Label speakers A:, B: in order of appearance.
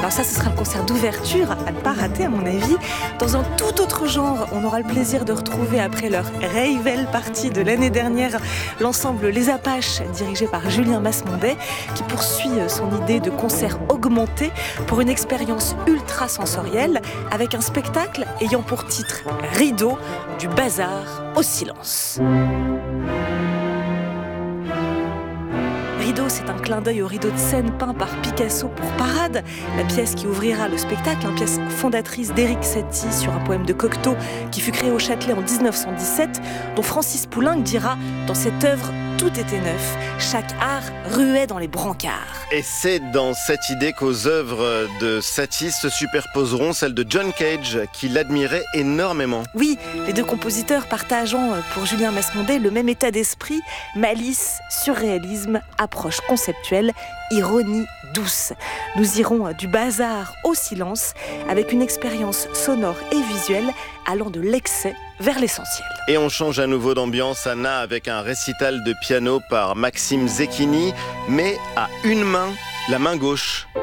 A: Alors ça, ce sera le concert d'ouverture, à ne pas rater à mon avis. Dans un tout autre genre, on aura le plaisir de retrouver après leur Revel Party de l'année dernière, l'ensemble Les Apaches, dirigé par Julien Masmondet, qui poursuit son idée de concert augmenté pour une expérience ultra sensorielle, avec un spectacle ayant pour titre Rideau, du bazar au silence. Rideau, c'est un clin d'œil au rideau de scène peint par Picasso pour Parade, la pièce qui ouvrira le spectacle, une pièce fondatrice d'Éric Satie sur un poème de Cocteau qui fut créé au Châtelet en 1917, dont Francis Poulenc dira dans cette œuvre tout était neuf, chaque art ruait dans les brancards.
B: Et c'est dans cette idée qu'aux œuvres de Satie se superposeront celles de John Cage, qui l'admirait énormément.
A: Oui, les deux compositeurs partageant pour Julien Masmondet le même état d'esprit, malice, surréalisme, approche conceptuelle, ironie douce. Nous irons du bazar au silence avec une expérience sonore et visuelle allant de l'excès vers l'essentiel.
B: Et on change à nouveau d'ambiance, Anna, avec un récital de piano par Maxime Zecchini, mais à une main, la main gauche.